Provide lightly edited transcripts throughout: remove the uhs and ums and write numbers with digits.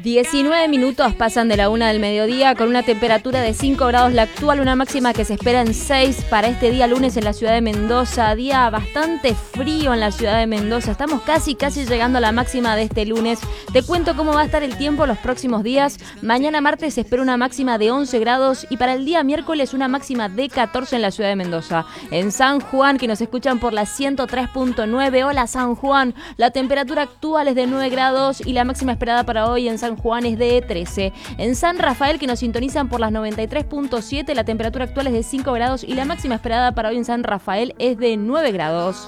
19 minutos pasan de la 1 del mediodía con una temperatura de 5 grados la actual, una máxima que se espera en 6 para este día lunes en la ciudad de Mendoza. Día bastante frío en la ciudad de Mendoza. Estamos casi llegando a la máxima de este lunes. Te cuento cómo va a estar el tiempo los próximos días. Mañana martes se espera una máxima de 11 grados y para el día miércoles una máxima de 14 en la ciudad de Mendoza. En San Juan, que nos escuchan por la 103.9. Hola San Juan. La temperatura actual es de 9 grados y la máxima esperada para hoy en San Juan es de 13. En San Rafael, que nos sintonizan por las 93.7, la temperatura actual es de 5 grados y la máxima esperada para hoy en San Rafael es de 9 grados.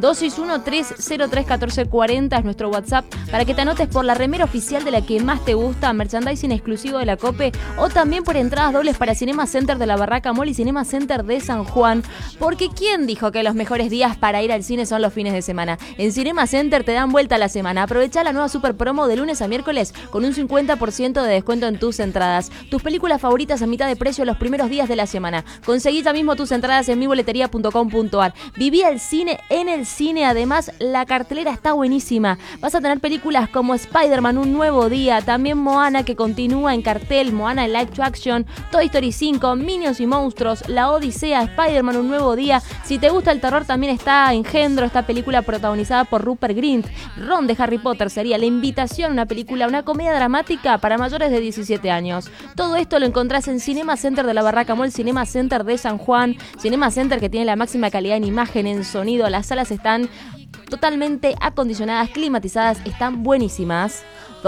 261-303-1440 es nuestro WhatsApp para que te anotes por la remera oficial de la que más te gusta, merchandising exclusivo de la COPE o también por entradas dobles para Cinema Center de la Barraca Mall y Cinema Center de San Juan. Porque ¿quién dijo que los mejores días para ir al cine son los fines de semana? En Cinema Center te dan vuelta a la semana. Aprovecha la nueva super promo de lunes a miércoles con un 50% de descuento en tus entradas. Tus películas favoritas a mitad de precio los primeros días de la semana. Conseguí ya mismo tus entradas en miboleteria.com.ar. Viví el cine en el cine, además la cartelera está buenísima. Vas a tener películas como Spider-Man, Un Nuevo Día, también Moana que continúa en cartel, Moana en live action, Toy Story 5, Minions y Monstruos, La Odisea, Spider-Man, Un Nuevo Día. Si te gusta el terror también está Engendro, esta película protagonizada por Rupert Grint. Ron de Harry Potter sería La Invitación, una película, una comedia dramática para mayores de 17 años. Todo esto lo encontrás en Cinema Center de la Barraca Mall, Cinema Center de San Juan, Cinema Center que tiene la máxima calidad en imagen, en sonido. Las salas están totalmente acondicionadas, climatizadas, están buenísimas.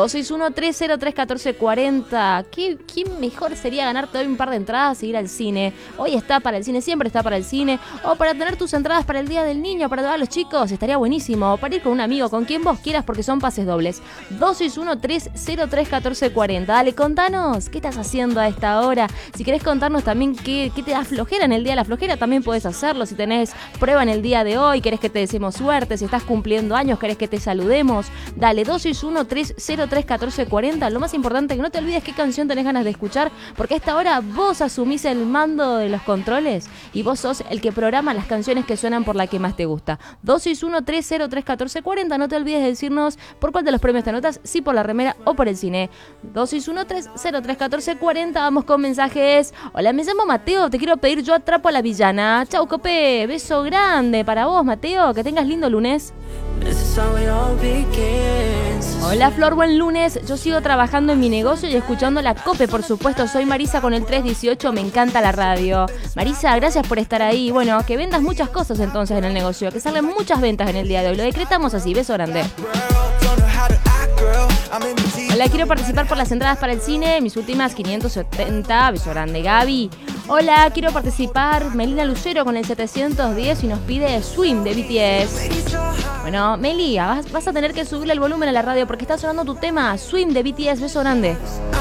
261-303-1440. ¿Qué mejor sería ganarte hoy un par de entradas e ir al cine? Hoy está para el cine, siempre está para el cine. O para tener tus entradas para el Día del Niño, para llevar a los chicos, estaría buenísimo. O para ir con un amigo, con quien vos quieras, porque son pases dobles. 261-303-1440. Dale, contanos, ¿qué estás haciendo a esta hora? Si querés contarnos también qué te da flojera en el Día de la Flojera, también podés hacerlo. Si tenés prueba en el día de hoy, querés que te deseemos suerte. Si estás cumpliendo años, querés que te saludemos. Dale, 261-303-1440. Lo más importante, que no te olvides qué canción tenés ganas de escuchar, porque a esta hora vos asumís el mando de los controles y vos sos el que programa las canciones que suenan por la que más te gusta. 261-303-1440. No te olvides de decirnos por cuál de los premios te anotas, si por la remera o por el cine. 261-303-1440. Vamos con mensajes. Hola, me llamo Mateo, te quiero pedir Yo Atrapo a la Villana. Chau, Cope, beso grande para vos, Mateo, que tengas lindo lunes. Hola Flor, buen lunes. Yo sigo trabajando en mi negocio y escuchando la COPE, por supuesto. Soy Marisa con el 318, me encanta la radio. Marisa, gracias por estar ahí. Bueno, que vendas muchas cosas entonces en el negocio, que salgan muchas ventas en el día de hoy. Lo decretamos así, beso grande. Hola, quiero participar por las entradas para el cine, mis últimas 570, beso grande Gaby. Hola, quiero participar, Melina Lucero con el 710 y nos pide Swim de BTS. Bueno, Meli, vas a tener que subirle el volumen a la radio porque está sonando tu tema, Swim de BTS, beso grande.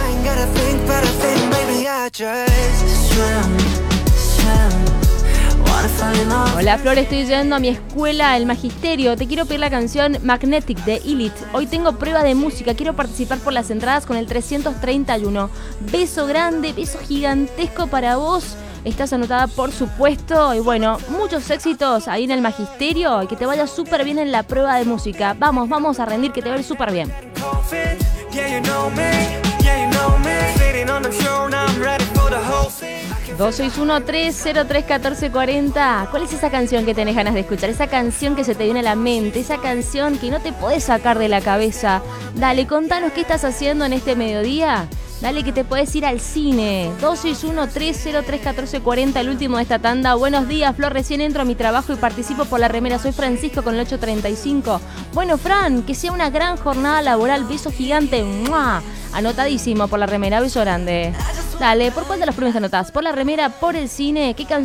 Hola Flor, estoy yendo a mi escuela, el Magisterio. Te quiero pedir la canción Magnetic de Elite. Hoy tengo prueba de música, quiero participar por las entradas con el 331. Beso grande, beso gigantesco para vos. Estás anotada, por supuesto. Y bueno, muchos éxitos ahí en el Magisterio y que te vaya súper bien en la prueba de música. Vamos a rendir, que te va a ir súper bien. 261-303-1440. ¿Cuál es esa canción que tenés ganas de escuchar? Esa canción que se te viene a la mente, esa canción que no te podés sacar de la cabeza. Dale, contanos qué estás haciendo en este mediodía. Dale, que te podés ir al cine. 261-303-1440, el último de esta tanda. Buenos días, Flor, recién entro a mi trabajo y participo por la remera. Soy Francisco con el 835. Bueno, Fran, que sea una gran jornada laboral. Beso gigante. ¡Mua! Anotadísimo por la remera, beso grande. Dale, ¿por cuál de los premios te anotás? ¿Por la remera, por el cine? ¿Qué canción?